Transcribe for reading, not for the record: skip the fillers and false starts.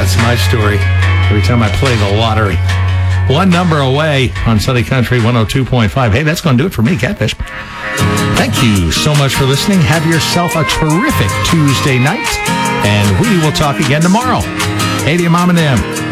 That's my story. Every time I play the lottery. One number away on Sunday Country 102.5. Hey, that's going to do it for me, Catfish. Thank you so much for listening. Have yourself a terrific Tuesday night, and we will talk again tomorrow. Hey to your mom and them.